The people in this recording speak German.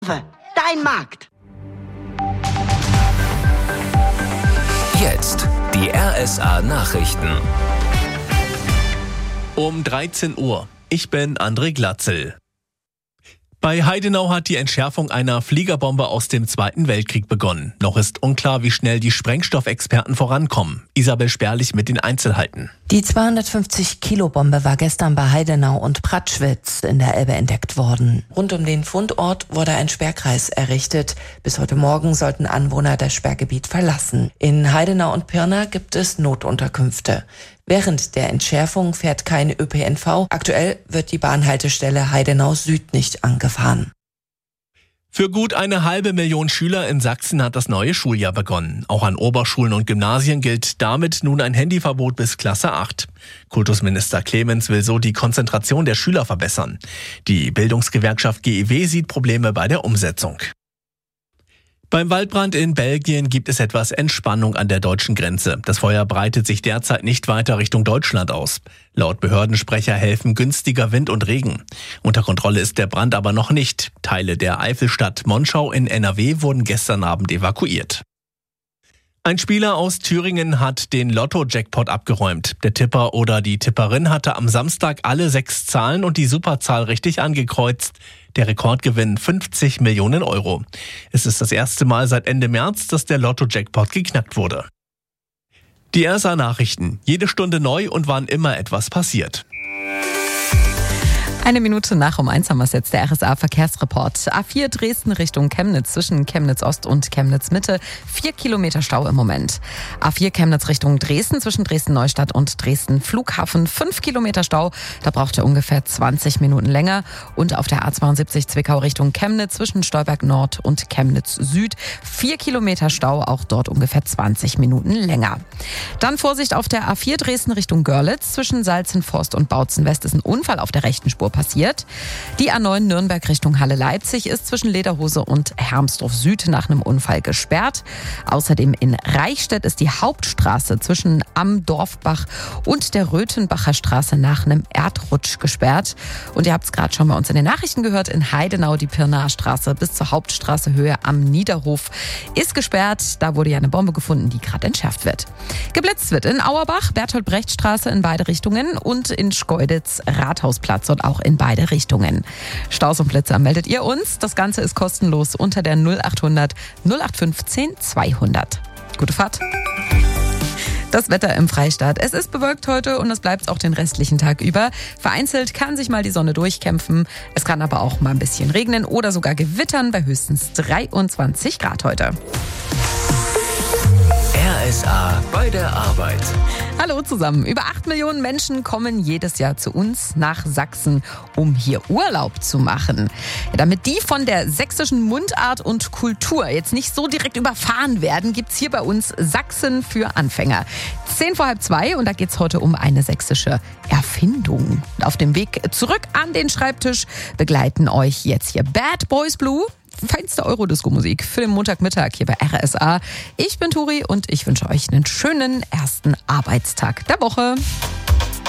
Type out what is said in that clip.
Dein Markt. Jetzt die RSA Nachrichten. Um 13 Uhr. Ich bin André Glatzel. Bei Heidenau hat die Entschärfung einer Fliegerbombe aus dem Zweiten Weltkrieg begonnen. Noch ist unklar, wie schnell die Sprengstoffexperten vorankommen. Isabel Sperlich mit den Einzelheiten. Die 250-Kilo-Bombe war gestern bei Heidenau und Pratschwitz in der Elbe entdeckt worden. Rund um den Fundort wurde ein Sperrkreis errichtet. Bis heute Morgen sollten Anwohner das Sperrgebiet verlassen. In Heidenau und Pirna gibt es Notunterkünfte. Während der Entschärfung fährt kein ÖPNV. Aktuell wird die Bahnhaltestelle Heidenau Süd nicht angefahren. Für gut 500.000 Schüler in Sachsen hat das neue Schuljahr begonnen. Auch an Oberschulen und Gymnasien gilt damit nun ein Handyverbot bis Klasse 8. Kultusminister Clemens will so die Konzentration der Schüler verbessern. Die Bildungsgewerkschaft GEW sieht Probleme bei der Umsetzung. Beim Waldbrand in Belgien gibt es etwas Entspannung an der deutschen Grenze. Das Feuer breitet sich derzeit nicht weiter Richtung Deutschland aus. Laut Behördensprecher helfen günstiger Wind und Regen. Unter Kontrolle ist der Brand aber noch nicht. Teile der Eifelstadt Monschau in NRW wurden gestern Abend evakuiert. Ein Spieler aus Thüringen hat den Lotto-Jackpot abgeräumt. Der Tipper oder die Tipperin hatte am Samstag alle 6 Zahlen und die Superzahl richtig angekreuzt. Der Rekordgewinn 50 Millionen Euro. Es ist das erste Mal seit Ende März, dass der Lotto-Jackpot geknackt wurde. Die RSA Nachrichten. Jede Stunde neu und wann immer etwas passiert. 1 Minute nach um 1 haben wir es jetzt, der RSA-Verkehrsreport. A4 Dresden Richtung Chemnitz, zwischen Chemnitz Ost und Chemnitz Mitte. 4 Kilometer Stau im Moment. A4 Chemnitz Richtung Dresden, zwischen Dresden Neustadt und Dresden Flughafen. 5 Kilometer Stau, da braucht ihr ungefähr 20 Minuten länger. Und auf der A72 Zwickau Richtung Chemnitz, zwischen Stolberg Nord und Chemnitz Süd. 4 Kilometer Stau, auch dort ungefähr 20 Minuten länger. Dann Vorsicht auf der A4 Dresden Richtung Görlitz, zwischen Salzenforst und Bautzen West ist ein Unfall auf der rechten Spur passiert. Die A9 Nürnberg Richtung Halle-Leipzig ist zwischen Lederhose und Hermsdorf Süd nach einem Unfall gesperrt. Außerdem in Reichstätt ist die Hauptstraße zwischen Am Dorfbach und der Röthenbacher Straße nach einem Erdrutsch gesperrt. Und ihr habt es gerade schon bei uns in den Nachrichten gehört, in Heidenau die Pirnaer Straße bis zur Hauptstraße Höhe am Niederhof ist gesperrt. Da wurde ja eine Bombe gefunden, die gerade entschärft wird. Geblitzt wird in Auerbach, Bertolt-Brecht-Straße in beide Richtungen und in Schkeuditz Rathausplatz und auch in beide Richtungen. Staus und Blitzer meldet ihr uns. Das Ganze ist kostenlos unter der 0800 0815 200. Gute Fahrt. Das Wetter im Freistaat. Es ist bewölkt heute und es bleibt auch den restlichen Tag über. Vereinzelt kann sich mal die Sonne durchkämpfen. Es kann aber auch mal ein bisschen regnen oder sogar gewittern bei höchstens 23 Grad heute. RSA bei der Arbeit. Hallo zusammen. Über 8 Millionen Menschen kommen jedes Jahr zu uns nach Sachsen, um hier Urlaub zu machen. Ja, damit die von der sächsischen Mundart und Kultur jetzt nicht so direkt überfahren werden, gibt's hier bei uns Sachsen für Anfänger. 1:10 und da geht's heute um eine sächsische Erfindung. Auf dem Weg zurück an den Schreibtisch begleiten euch jetzt hier Bad Boys Blue. Feinste Eurodisco-Musik für den Montagmittag hier bei RSA. Ich bin Turi und ich wünsche euch einen schönen ersten Arbeitstag der Woche.